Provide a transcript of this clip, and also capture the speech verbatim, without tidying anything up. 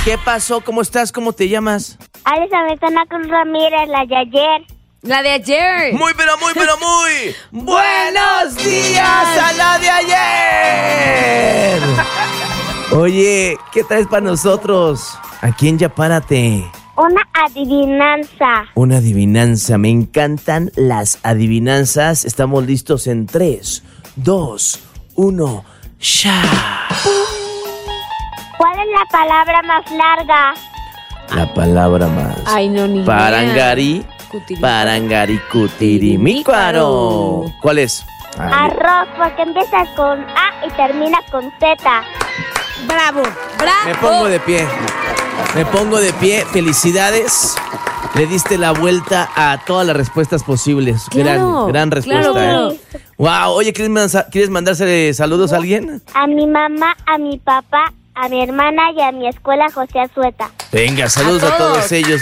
¿Qué pasó? ¿Cómo estás? ¿Cómo te llamas? Alessandra Cruz Ramírez, la de ayer. La de ayer. Muy, pero muy, pero muy. ¡Buenos días a la de ayer! Oye, ¿qué traes para nosotros? Aquí en Yapárate. Una adivinanza. Una adivinanza. Me encantan las adivinanzas. Estamos listos en tres, dos, uno. ¡Ya! ¿Cuál es la palabra más larga? La palabra más. Ay, no, ni idea. Parangari. Cutirimícuaro. Parangari cutirimícuaro. ¿Cuál es? Ay, Arroz, porque empieza con A y termina con Z. Bravo, bravo. me pongo de pie. Me pongo de pie. Felicidades. Le diste la vuelta a todas las respuestas posibles. Claro, gran, gran respuesta. claro, ¿eh? Wow. Oye, ¿quieres, mansa- ¿quieres mandarse saludos a alguien? A mi mamá, a mi papá, a mi hermana y a mi escuela José Azueta. Venga, saludos A a todos todos. ellos.